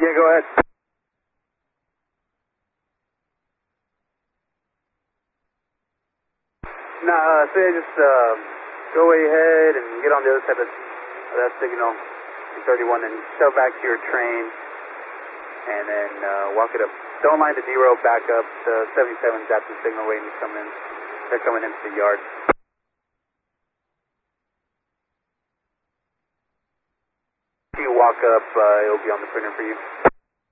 Yeah, go ahead. Nah, so yeah, just go ahead and get on the other side of that signal, 31, and shove back to your train, and then walk it up. Don't mind the D-row back up. The 77's at the signal waiting to come in. They're coming into the yard. If you walk up, it'll be on the printer for you.